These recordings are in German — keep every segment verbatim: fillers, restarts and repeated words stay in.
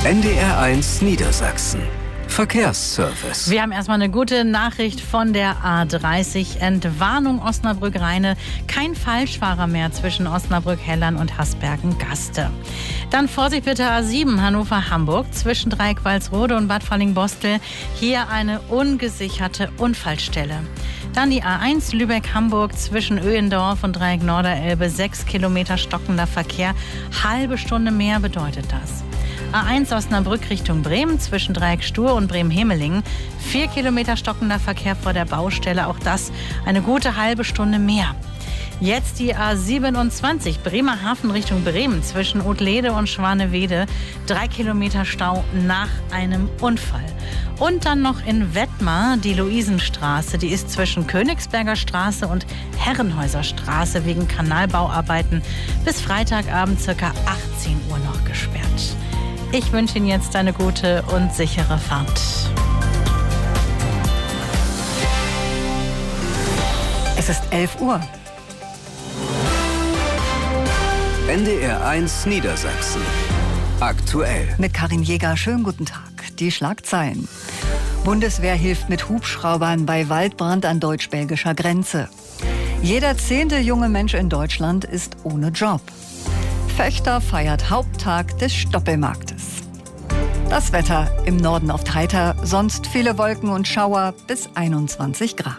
N D R eins Niedersachsen. Verkehrsservice. Wir haben erstmal eine gute Nachricht von der A dreißig. Entwarnung Osnabrück-Rheine. Kein Falschfahrer mehr zwischen Osnabrück-Hellern und Hasbergen-Gaste. Dann Vorsicht bitte A sieben Hannover-Hamburg zwischen Dreieck-Walsrode und Bad Falling-Bostel. Hier eine ungesicherte Unfallstelle. Dann die A eins Lübeck-Hamburg zwischen Öhendorf und Dreieck-Norderelbe. Sechs Kilometer stockender Verkehr. Halbe Stunde mehr bedeutet das. A eins Osnabrück Richtung Bremen zwischen Dreieck-Stur und Bremen-Hemelingen. Vier Kilometer stockender Verkehr vor der Baustelle. Auch das eine gute halbe Stunde mehr. Jetzt die A siebenundzwanzig Bremerhaven Richtung Bremen zwischen Otlede und Schwanewede. Drei Kilometer Stau nach einem Unfall. Und dann noch in Wettmar die Luisenstraße. Die ist zwischen Königsberger Straße und Herrenhäuser Straße wegen Kanalbauarbeiten bis Freitagabend ca. achtzehn Uhr noch gesperrt. Ich wünsche Ihnen jetzt eine gute und sichere Fahrt. Es ist elf Uhr. N D R eins Niedersachsen. Aktuell. Mit Karin Jäger, schönen guten Tag. Die Schlagzeilen. Bundeswehr hilft mit Hubschraubern bei Waldbrand an deutsch-belgischer Grenze. Jeder zehnte junge Mensch in Deutschland ist ohne Job. Fechter feiert Haupttag des Stoppelmarktes. Das Wetter im Norden oft heiter, sonst viele Wolken und Schauer bis einundzwanzig Grad.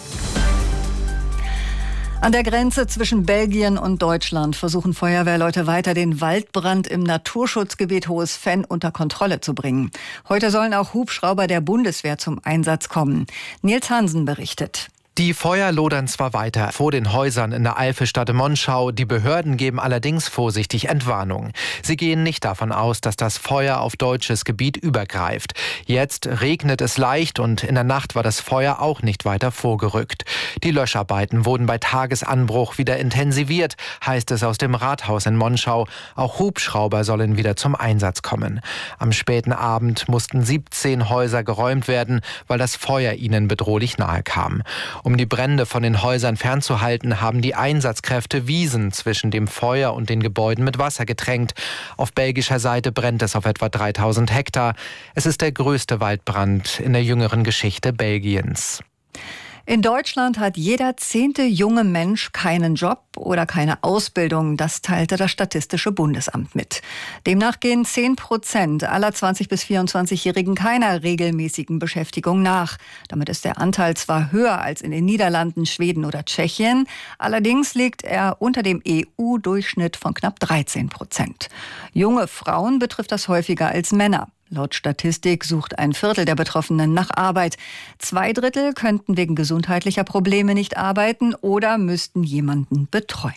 An der Grenze zwischen Belgien und Deutschland versuchen Feuerwehrleute weiter, den Waldbrand im Naturschutzgebiet Hohes Venn unter Kontrolle zu bringen. Heute sollen auch Hubschrauber der Bundeswehr zum Einsatz kommen. Nils Hansen berichtet. Die Feuer lodern zwar weiter vor den Häusern in der Eifelstadt Monschau, die Behörden geben allerdings vorsichtig Entwarnung. Sie gehen nicht davon aus, dass das Feuer auf deutsches Gebiet übergreift. Jetzt regnet es leicht und in der Nacht war das Feuer auch nicht weiter vorgerückt. Die Löscharbeiten wurden bei Tagesanbruch wieder intensiviert, heißt es aus dem Rathaus in Monschau. Auch Hubschrauber sollen wieder zum Einsatz kommen. Am späten Abend mussten siebzehn Häuser geräumt werden, weil das Feuer ihnen bedrohlich nahe kam. Um die Brände von den Häusern fernzuhalten, haben die Einsatzkräfte Wiesen zwischen dem Feuer und den Gebäuden mit Wasser getränkt. Auf belgischer Seite brennt es auf etwa dreitausend Hektar. Es ist der größte Waldbrand in der jüngeren Geschichte Belgiens. In Deutschland hat jeder zehnte junge Mensch keinen Job oder keine Ausbildung. Das teilte das Statistische Bundesamt mit. Demnach gehen zehn Prozent aller zwanzig- bis vierundzwanzigjährigen keiner regelmäßigen Beschäftigung nach. Damit ist der Anteil zwar höher als in den Niederlanden, Schweden oder Tschechien. Allerdings liegt er unter dem E U-Durchschnitt von knapp dreizehn Prozent. Junge Frauen betrifft das häufiger als Männer. Laut Statistik sucht ein Viertel der Betroffenen nach Arbeit. Zwei Drittel könnten wegen gesundheitlicher Probleme nicht arbeiten oder müssten jemanden betreuen.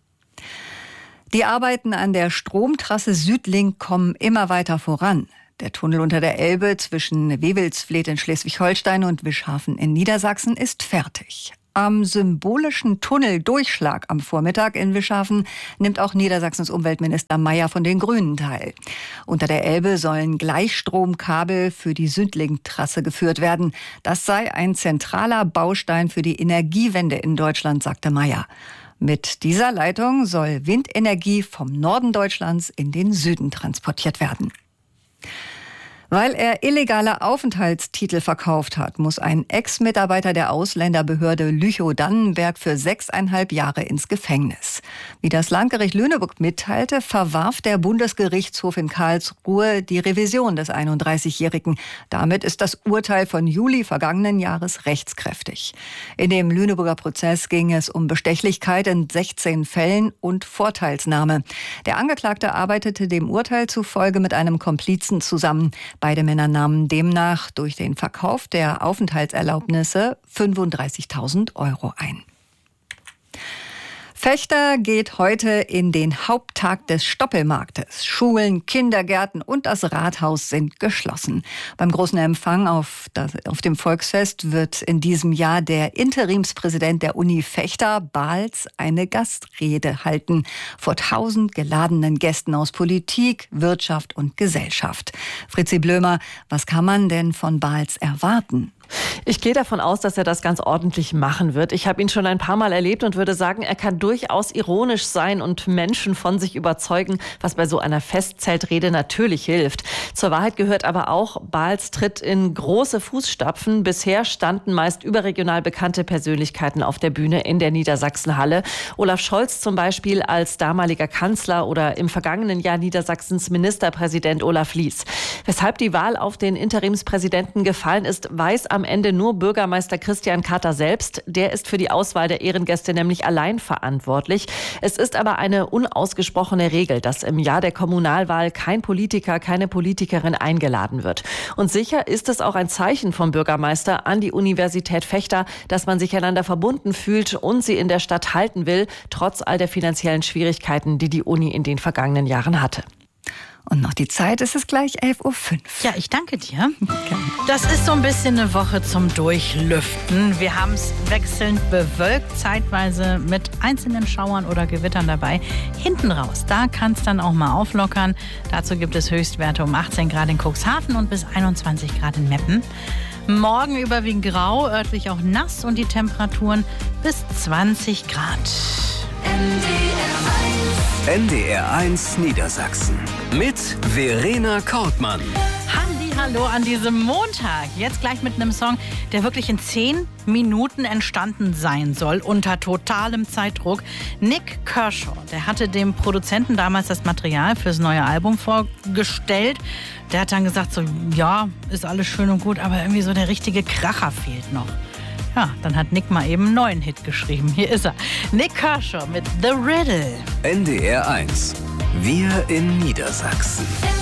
Die Arbeiten an der Stromtrasse Südlink kommen immer weiter voran. Der Tunnel unter der Elbe zwischen Wewelsfleth in Schleswig-Holstein und Wischhafen in Niedersachsen ist fertig. Am symbolischen Tunneldurchschlag am Vormittag in Wischhafen nimmt auch Niedersachsens Umweltminister Mayer von den Grünen teil. Unter der Elbe sollen Gleichstromkabel für die Südlink-Trasse geführt werden. Das sei ein zentraler Baustein für die Energiewende in Deutschland, sagte Mayer. Mit dieser Leitung soll Windenergie vom Norden Deutschlands in den Süden transportiert werden. Weil er illegale Aufenthaltstitel verkauft hat, muss ein Ex-Mitarbeiter der Ausländerbehörde Lüchow-Dannenberg für sechseinhalb Jahre ins Gefängnis. Wie das Landgericht Lüneburg mitteilte, verwarf der Bundesgerichtshof in Karlsruhe die Revision des einunddreißigjährigen. Damit ist das Urteil von Juli vergangenen Jahres rechtskräftig. In dem Lüneburger Prozess ging es um Bestechlichkeit in sechzehn Fällen und Vorteilsnahme. Der Angeklagte arbeitete dem Urteil zufolge mit einem Komplizen zusammen. Beide Männer nahmen demnach durch den Verkauf der Aufenthaltserlaubnisse fünfunddreißigtausend Euro ein. Fechter geht heute in den Haupttag des Stoppelmarktes. Schulen, Kindergärten und das Rathaus sind geschlossen. Beim großen Empfang auf, das, auf dem Volksfest wird in diesem Jahr der Interimspräsident der Uni Fechter, Bahls, eine Gastrede halten. Vor tausend geladenen Gästen aus Politik, Wirtschaft und Gesellschaft. Fritzi Blömer, was kann man denn von Bahls erwarten? Ich gehe davon aus, dass er das ganz ordentlich machen wird. Ich habe ihn schon ein paar Mal erlebt und würde sagen, er kann durchaus ironisch sein und Menschen von sich überzeugen, was bei so einer Festzeltrede natürlich hilft. Zur Wahrheit gehört aber auch, Bahls tritt in große Fußstapfen. Bisher standen meist überregional bekannte Persönlichkeiten auf der Bühne in der Niedersachsenhalle. Olaf Scholz zum Beispiel als damaliger Kanzler oder im vergangenen Jahr Niedersachsens Ministerpräsident Olaf Lies. Weshalb die Wahl auf den Interimspräsidenten gefallen ist, weiß am Ende nur Bürgermeister Christian Kater selbst. Der ist für die Auswahl der Ehrengäste nämlich allein verantwortlich. Es ist aber eine unausgesprochene Regel, dass im Jahr der Kommunalwahl kein Politiker, keine Politikerin eingeladen wird. Und sicher ist es auch ein Zeichen vom Bürgermeister an die Universität Vechta, dass man sich einander verbunden fühlt und sie in der Stadt halten will, trotz all der finanziellen Schwierigkeiten, die die Uni in den vergangenen Jahren hatte. Und noch die Zeit, es ist gleich elf Uhr fünf. Ja, ich danke dir. Das ist so ein bisschen eine Woche zum Durchlüften. Wir haben es wechselnd bewölkt, zeitweise mit einzelnen Schauern oder Gewittern dabei. Hinten raus, da kann es dann auch mal auflockern. Dazu gibt es Höchstwerte um achtzehn Grad in Cuxhaven und bis einundzwanzig Grad in Meppen. Morgen überwiegend grau, örtlich auch nass und die Temperaturen bis zwanzig Grad. N D R eins Niedersachsen mit Verena Kortmann. Halli, hallo an diesem Montag. Jetzt gleich mit einem Song, der wirklich in zehn Minuten entstanden sein soll, unter totalem Zeitdruck. Nik Kershaw, der hatte dem Produzenten damals das Material fürs neue Album vorgestellt. Der hat dann gesagt, so, ja, ist alles schön und gut, aber irgendwie so der richtige Kracher fehlt noch. Ja, dann hat Nick mal eben einen neuen Hit geschrieben. Hier ist er. Nik Kershaw mit The Riddle. N D R eins. Wir in Niedersachsen.